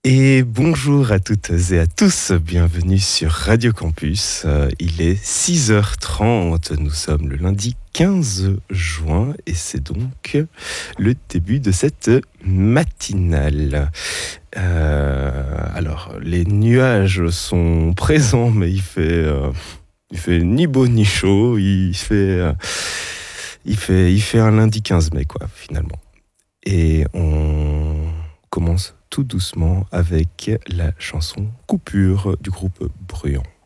Et bonjour à toutes et à tous, bienvenue sur Radio Campus. Il est 6h30, nous sommes le lundi 15 juin et c'est donc le début de cette matinale. Alors, les nuages sont présents, mais il fait ni beau ni chaud, il fait un lundi 15 mai, quoi, finalement. Et on commence tout doucement avec la chanson Coupure du groupe Bruant.